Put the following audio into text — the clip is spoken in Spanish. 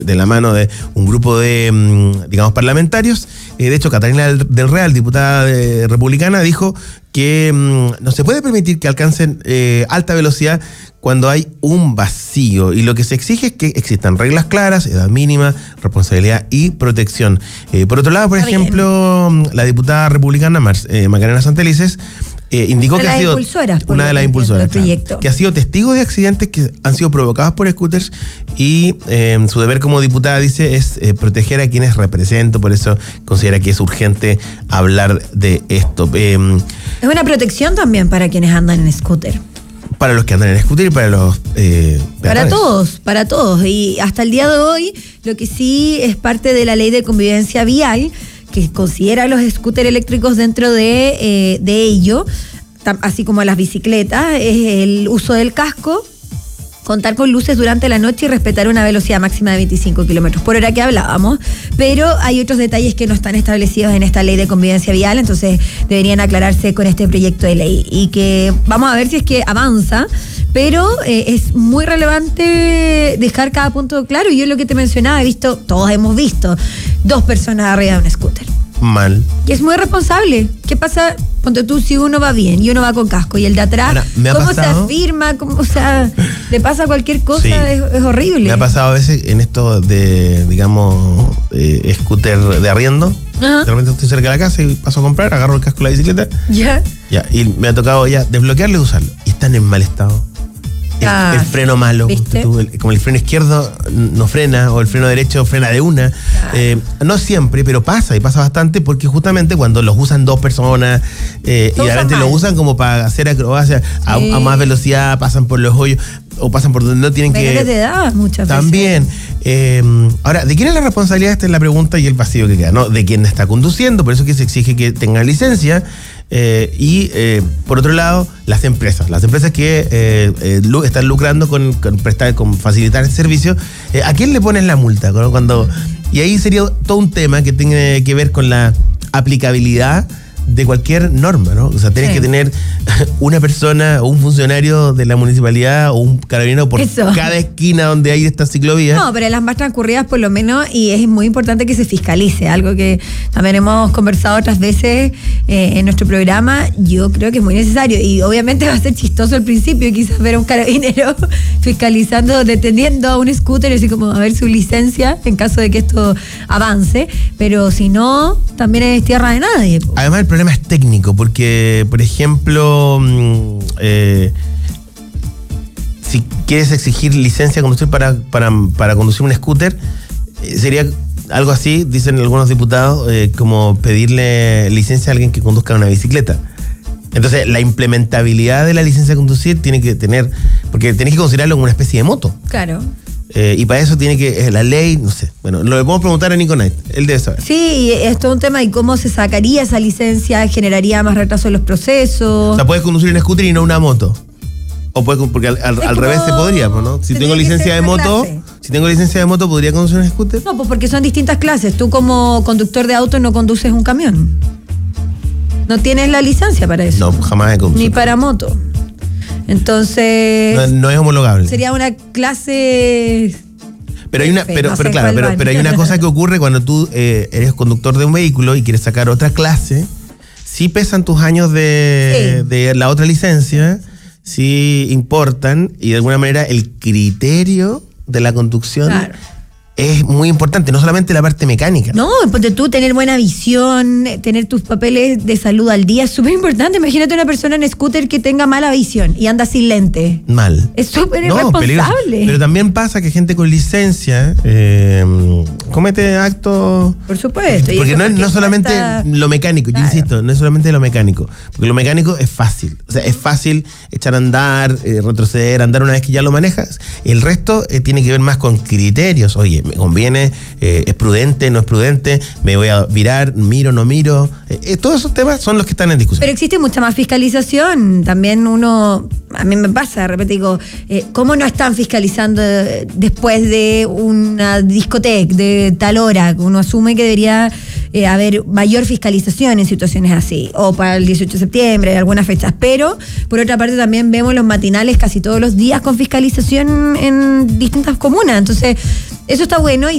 de la mano de un grupo de, digamos, parlamentarios. De hecho, Catalina del Real, diputada republicana, dijo que no se puede permitir que alcancen alta velocidad cuando hay un vacío. Y lo que se exige es que existan reglas claras, edad mínima, responsabilidad y protección. Por otro lado, por ejemplo, la diputada republicana Macarena Santelices indicó que ha sido una de las impulsoras, claro, que ha sido testigo de accidentes que han sido provocados por scooters y su deber como diputada, dice, es proteger a quienes represento. Por eso considera que es urgente hablar de esto. Es una protección también para quienes andan en scooter. Para los que andan en scooter y para los para todos. Y hasta el día de hoy, lo que sí es parte de la ley de convivencia vial, que considera a los scooters eléctricos dentro de ello, así como a las bicicletas, es el uso del casco, contar con luces durante la noche y respetar una velocidad máxima de 25 kilómetros por hora que hablábamos. Pero hay otros detalles que no están establecidos en esta ley de convivencia vial, entonces deberían aclararse con este proyecto de ley. Y que vamos a ver si es que avanza, pero es muy relevante dejar cada punto claro. Y yo lo que te mencionaba, todos hemos visto 2 personas arriba de un scooter. Mal. Y es muy responsable. ¿Qué pasa? Ponte tú, si uno va bien y uno va con casco y el de atrás, ahora, ¿cómo se afirma? Le pasa cualquier cosa, sí. Es horrible. Me ha pasado a veces en esto de, digamos, scooter de arriendo. Ajá. De repente estoy cerca de la casa y paso a comprar, agarro el casco de la bicicleta. Ya. Y me ha tocado ya desbloquearlo y usarlo. Y están en mal estado. El freno malo, como el freno izquierdo no frena, o el freno derecho frena de una. No siempre, pero pasa, y pasa bastante, porque justamente cuando los usan 2 personas, y realmente lo usan como para hacer acrobacia a más velocidad, pasan por los hoyos, o pasan por donde no tienen que... Menores de edad muchas veces. También. Ahora, ¿de quién es la responsabilidad? Esta es la pregunta y el vacío que queda, ¿no? De quien está conduciendo, por eso que se exige que tenga licencia. Por otro lado, las empresas que están lucrando con facilitar el servicio, ¿a quién le ponen la multa? Y ahí sería todo un tema que tiene que ver con la aplicabilidad de cualquier norma, ¿no? O sea, tienes que tener una persona o un funcionario de la municipalidad o un carabinero por cada esquina donde hay esta ciclovía. No, pero las más transcurridas por lo menos, y es muy importante que se fiscalice, algo que también hemos conversado otras veces en nuestro programa. Yo creo que es muy necesario, y obviamente va a ser chistoso al principio quizás ver a un carabinero fiscalizando, deteniendo a un scooter, así como a ver su licencia en caso de que esto avance, pero si no, también es tierra de nadie. Además, el problema es técnico, porque, por ejemplo, si quieres exigir licencia de conducir para conducir un scooter, sería algo así, dicen algunos diputados, como pedirle licencia a alguien que conduzca una bicicleta. Entonces, la implementabilidad de la licencia de conducir tiene que tener, porque tenés que considerarlo como una especie de moto. Claro. Y para eso tiene que, la ley, no sé. Bueno, lo podemos preguntar a Nico Knight, él debe saber. Sí, es todo un tema, y cómo se sacaría esa licencia, generaría más retraso en los procesos. O sea, puedes conducir un scooter y no una moto. O puedes, porque al revés se podría, ¿no? Si tengo licencia de moto, ¿podría conducir un scooter? No, pues porque son distintas clases. Tú como conductor de auto no conduces un camión. No tienes la licencia para eso. No, jamás he conducido. Ni para moto. Entonces no es homologable. Sería una clase. Pero hay una, pero hay una cosa que ocurre cuando tú eres conductor de un vehículo y quieres sacar otra clase. Sí pesan tus años de la otra licencia, sí importan, y de alguna manera el criterio de la conducción, claro, es muy importante, no solamente la parte mecánica. No, porque tú tener buena visión, tener tus papeles de salud al día es súper importante. Imagínate una persona en scooter que tenga mala visión y anda sin lente. Mal. Es súper irresponsable. Peligroso. Pero también pasa que gente con licencia comete actos... Por supuesto. Porque no es solamente lo mecánico, claro, yo insisto, no es solamente lo mecánico. Porque lo mecánico es fácil. O sea, es fácil echar a andar, retroceder, andar una vez que ya lo manejas. El resto tiene que ver más con criterios. Oye, me conviene, es prudente, no es prudente, me voy a virar, miro, no miro. Todos esos temas son los que están en discusión. Pero existe mucha más fiscalización. También a mí me pasa, de repente digo, ¿cómo no están fiscalizando después de una discoteca de tal hora? Uno asume que debería haber mayor fiscalización en situaciones así, o para el 18 de septiembre, algunas fechas. Pero, por otra parte, también vemos los matinales casi todos los días con fiscalización en distintas comunas. Entonces, eso está bueno.